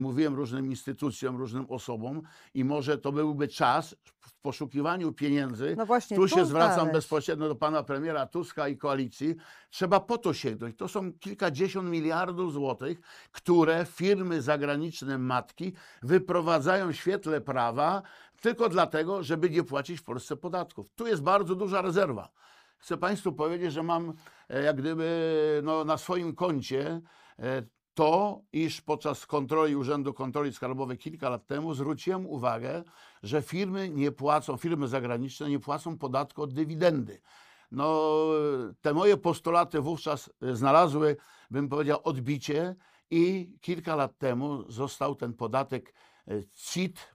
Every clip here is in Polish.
mówiłem różnym instytucjom, różnym osobom i może to byłby czas w poszukiwaniu pieniędzy. No właśnie, Tu się zwracam znaleźć. bezpośrednio do pana premiera Tuska i koalicji. Trzeba po to sięgnąć. To są kilkadziesiąt miliardów złotych, które firmy zagraniczne matki wyprowadzają w świetle prawa tylko dlatego, żeby nie płacić w Polsce podatków. Tu jest bardzo duża rezerwa. Chcę państwu powiedzieć, że mam jak gdyby na swoim koncie to, iż podczas kontroli Urzędu Kontroli Skarbowej kilka lat temu zwróciłem uwagę, że firmy zagraniczne nie płacą podatku od dywidendy. No, te moje postulaty wówczas znalazły, bym powiedział, odbicie i kilka lat temu został ten podatek CIT,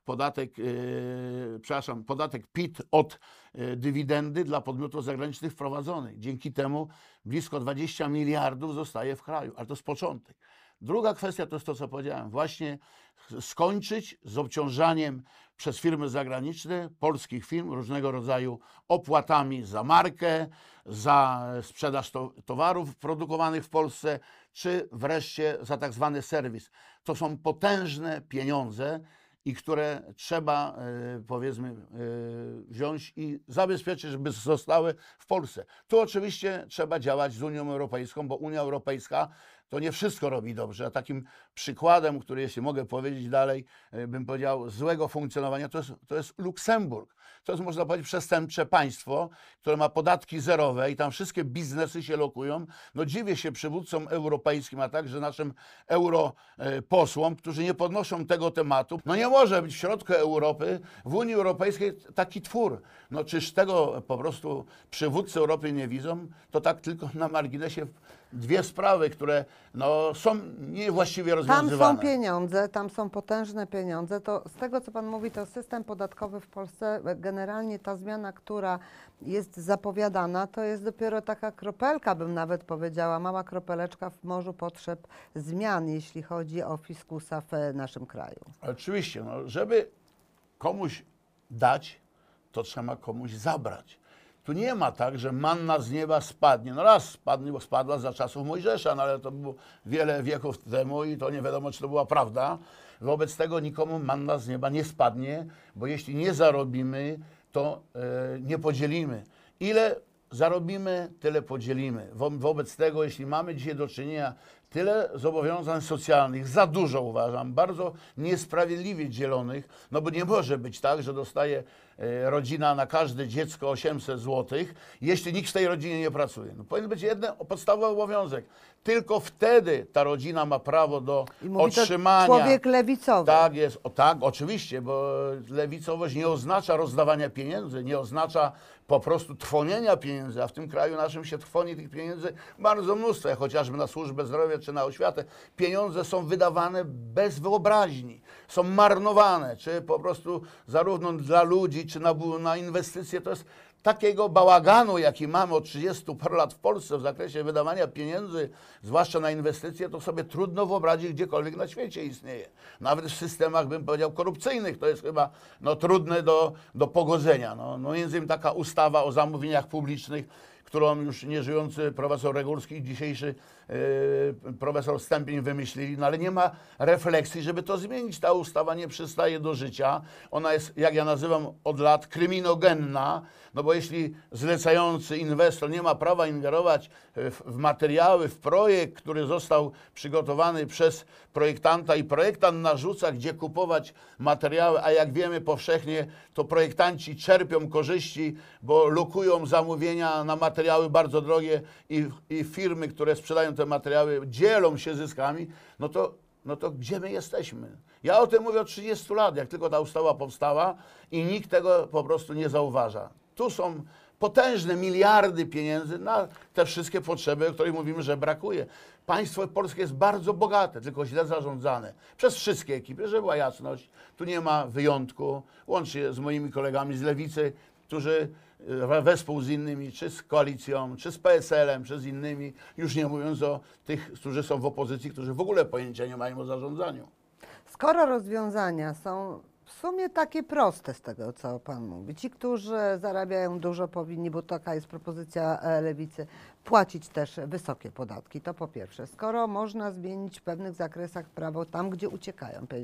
podatek PIT od dywidendy dla podmiotów zagranicznych wprowadzony. Dzięki temu blisko 20 miliardów zostaje w kraju, ale to jest początek. Druga kwestia to jest to, co powiedziałem, właśnie skończyć z obciążaniem przez firmy zagraniczne polskich firm różnego rodzaju opłatami za markę, za sprzedaż towarów produkowanych w Polsce, czy wreszcie za tak zwany serwis. To są potężne pieniądze i które trzeba, powiedzmy, wziąć i zabezpieczyć, żeby zostały w Polsce. Tu oczywiście trzeba działać z Unią Europejską, bo Unia Europejska to nie wszystko robi dobrze. A takim przykładem, który, jeśli mogę powiedzieć dalej, bym powiedział, złego funkcjonowania, to jest Luksemburg. To jest, można powiedzieć, przestępcze państwo, które ma podatki zerowe i tam wszystkie biznesy się lokują. No dziwię się przywódcom europejskim, a także naszym europosłom, którzy nie podnoszą tego tematu. No nie może być w środku Europy, w Unii Europejskiej taki twór. No czyż tego po prostu przywódcy Europy nie widzą? To tak tylko na marginesie dwie sprawy, które są niewłaściwie rozwiązywane. Tam są pieniądze, tam są potężne pieniądze. To z tego, co pan mówi, to system podatkowy w Polsce, generalnie ta zmiana, która jest zapowiadana, to jest dopiero taka kropelka, bym nawet powiedziała, mała kropeleczka w morzu potrzeb zmian, jeśli chodzi o fiskusa w naszym kraju. Oczywiście, żeby komuś dać, to trzeba komuś zabrać. Tu nie ma tak, że manna z nieba spadnie. No raz spadła za czasów Mojżesza, no ale to było wiele wieków temu i to nie wiadomo, czy to była prawda. Wobec tego nikomu manna z nieba nie spadnie, bo jeśli nie zarobimy, to nie podzielimy. Ile zarobimy, tyle podzielimy. Wobec tego, jeśli mamy dzisiaj do czynienia tyle zobowiązań socjalnych, za dużo uważam, bardzo niesprawiedliwie dzielonych, no bo nie może być tak, że dostaje rodzina na każde dziecko 800 zł, jeśli nikt w tej rodzinie nie pracuje. No, powinien być jeden podstawowy obowiązek. Tylko wtedy ta rodzina ma prawo do otrzymania. To człowiek lewicowy. Tak jest, tak, oczywiście, bo lewicowość nie oznacza rozdawania pieniędzy, nie oznacza po prostu trwonienia pieniędzy, a w tym kraju naszym się trwoni tych pieniędzy bardzo mnóstwo, jak chociażby na służbę zdrowia czy na oświatę. Pieniądze są wydawane bez wyobraźni, są marnowane, czy po prostu zarówno dla ludzi, czy na inwestycje. To jest takiego bałaganu, jaki mamy od 30 paru lat w Polsce w zakresie wydawania pieniędzy, zwłaszcza na inwestycje, to sobie trudno wyobrazić, gdziekolwiek na świecie istnieje. Nawet w systemach, bym powiedział, korupcyjnych to jest chyba trudne do pogodzenia. Między innymi taka ustawa o zamówieniach publicznych, którą już nieżyjący profesor Regulski i dzisiejszy profesor Stępień wymyślili, ale nie ma refleksji, żeby to zmienić. Ta ustawa nie przystaje do życia. Ona jest, jak ja nazywam od lat, kryminogenna, bo jeśli zlecający inwestor nie ma prawa ingerować w materiały, w projekt, który został przygotowany przez projektanta i projektant narzuca, gdzie kupować materiały, a jak wiemy powszechnie, to projektanci czerpią korzyści, bo lokują zamówienia na materiały bardzo drogie i firmy, które sprzedają te materiały, dzielą się zyskami, no to gdzie my jesteśmy? Ja o tym mówię od 30 lat, jak tylko ta ustawa powstała i nikt tego po prostu nie zauważa. Tu są potężne miliardy pieniędzy na te wszystkie potrzeby, o których mówimy, że brakuje. Państwo polskie jest bardzo bogate, tylko źle zarządzane. Przez wszystkie ekipy, żeby była jasność. Tu nie ma wyjątku, łącznie z moimi kolegami z Lewicy, którzy wespół z innymi, czy z koalicją, czy z PSL-em, czy z innymi, już nie mówiąc o tych, którzy są w opozycji, którzy w ogóle pojęcia nie mają o zarządzaniu. Skoro rozwiązania są W sumie takie proste z tego, co pan mówi. Ci, którzy zarabiają dużo, powinni, bo taka jest propozycja Lewicy, płacić też wysokie podatki. To po pierwsze. Skoro można zmienić w pewnych zakresach prawo tam, gdzie uciekają pieniądze,